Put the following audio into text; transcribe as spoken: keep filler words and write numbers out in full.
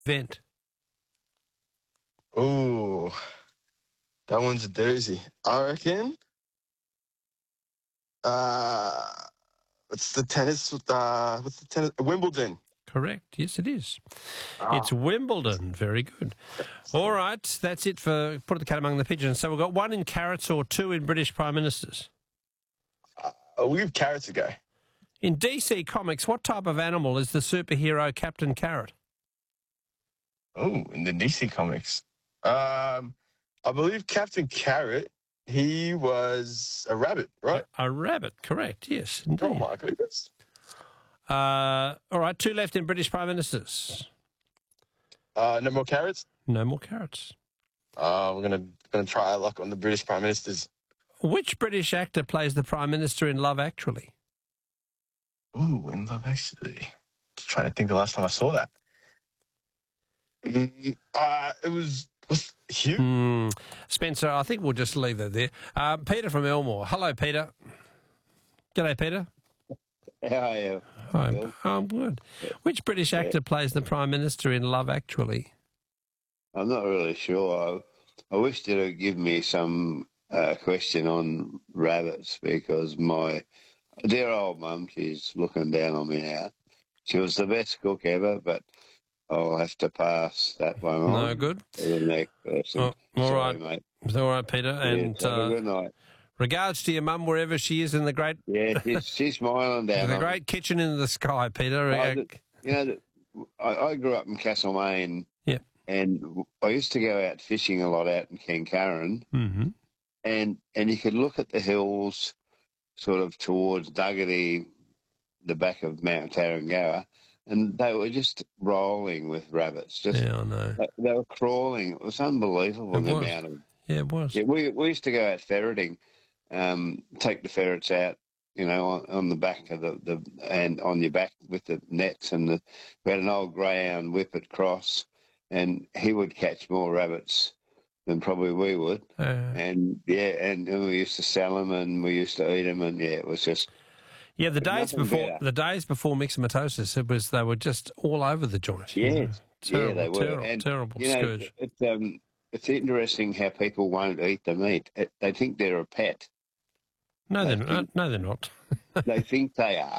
Vent. Ooh, that one's a doozy. I reckon. Uh, what's the tennis? Uh, what's the tennis? Wimbledon. Correct. Yes, it is. Ah. It's Wimbledon. Very good. All right, that's it for Put the Cat Among the Pigeons. So we've got one in carrots or two in British Prime Ministers. Uh, we'll give carrots a go. In D C Comics, what type of animal is the superhero Captain Carrot? Oh, in the D C Comics. Um, I believe Captain Carrot, he was a rabbit, right? A, a rabbit, correct. Yes, indeed. Oh, my goodness. Uh, all right, two left in British Prime Ministers. Uh, no more carrots? No more carrots. Uh, we're gonna gonna try our luck on the British Prime Ministers. Which British actor plays the Prime Minister in Love Actually? Ooh, in Love Actually. Just trying to think the last time I saw that. Mm, uh, it was, was Hugh? Mm, Spencer, I think we'll just leave that there. Uh, Peter from Elmore. Hello, Peter. G'day, Peter. How are you? Hi, I'm good. Which British actor plays the Prime Minister in Love Actually? I'm not really sure. I, I wish you'd give me some uh, question on rabbits because my dear old mum, she's looking down on me now. She was the best cook ever, but I'll have to pass that one on. No good. To the next person. Oh, all Sorry, right, mate. all right, Peter. And Yes, have uh, a good night. regards to your mum, wherever she is in the great, Yeah, she's, she's smiling down the on great kitchen in the sky, Peter. me. Uh, Oh, the- you know, the, I, I grew up in Castlemaine. Yeah. And I used to go out fishing a lot out in Kincurran. Mm-hmm. And and you could look at the hills sort of towards Duggity, the back of Mount Tarrangower, and they were just rolling with rabbits. Just Yeah, I know. they, they were crawling. It was unbelievable It the was. amount of. Yeah, it was. Yeah, we we used to go out ferreting, um, take the ferrets out, you know, on, on the back of the, the and on your back with the nets, and the, we had an old greyhound whippet cross, and he would catch more rabbits than probably we would. Uh, And yeah, and, and we used to sell them, and we used to eat them, and yeah, it was just yeah, the days nothing before better. the days before myxomatosis, it was they were just all over the joint. Yeah, you know. Terrible, yeah, they were. terrible, and terrible you know, scourge. it's um, it's interesting how people won't eat the meat. It, they think they're a pet. No, they they're think- not. No, they're not. They think they are.